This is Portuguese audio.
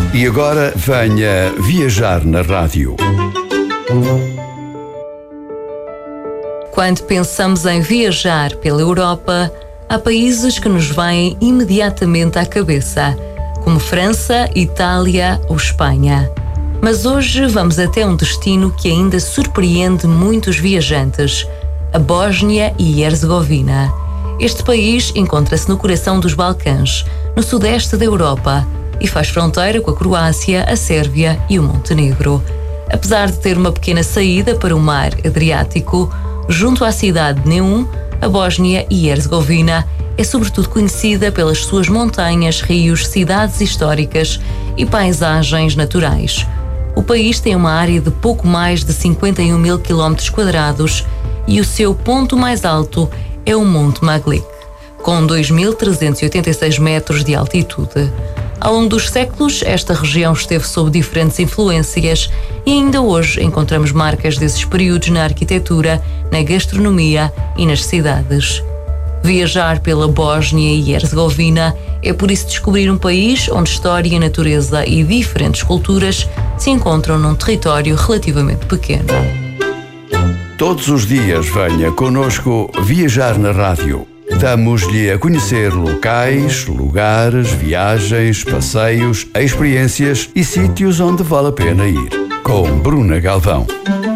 E agora venha viajar na rádio. Quando pensamos em viajar pela Europa, há países que nos vêm imediatamente à cabeça, como França, Itália ou Espanha. Mas hoje vamos até um destino que ainda surpreende muitos viajantes: a Bósnia e Herzegovina. Este país encontra-se no coração dos Balcãs, no sudeste da Europa, e faz fronteira com a Croácia, a Sérvia e o Montenegro. Apesar de ter uma pequena saída para o mar Adriático, junto à cidade de Neum, a Bósnia e Herzegovina é sobretudo conhecida pelas suas montanhas, rios, cidades históricas e paisagens naturais. O país tem uma área de pouco mais de 51 mil km² e o seu ponto mais alto é o Monte Maglic, com 2.386 metros de altitude. Ao longo dos séculos, esta região esteve sob diferentes influências e ainda hoje encontramos marcas desses períodos na arquitetura, na gastronomia e nas cidades. Viajar pela Bósnia e Herzegovina é por isso descobrir um país onde história, natureza e diferentes culturas se encontram num território relativamente pequeno. Todos os dias venha connosco viajar na rádio. Damos-lhe a conhecer locais, lugares, viagens, passeios, experiências e sítios onde vale a pena ir. Com Bruna Galvão.